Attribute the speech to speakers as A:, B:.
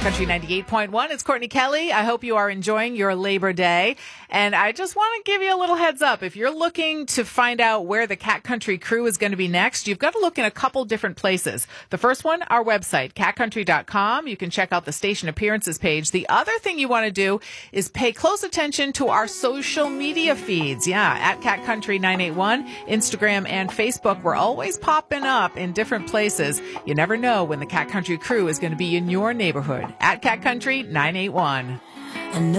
A: Country 98.1. It's Courtney Kelly. I hope you are enjoying your Labor Day. And I just want to give you a little heads up. If you're looking to find out where the Cat Country crew is going to be next, you've got to look in a couple different places. The first one, our website, catcountry.com. You can check out the station appearances page. The other thing you want to do is pay close attention to our social media feeds. Yeah, at Cat Country 981, Instagram and Facebook. We're always popping up in different places. You never know when the Cat Country crew is going to be in your neighborhood. At Cat Country 981.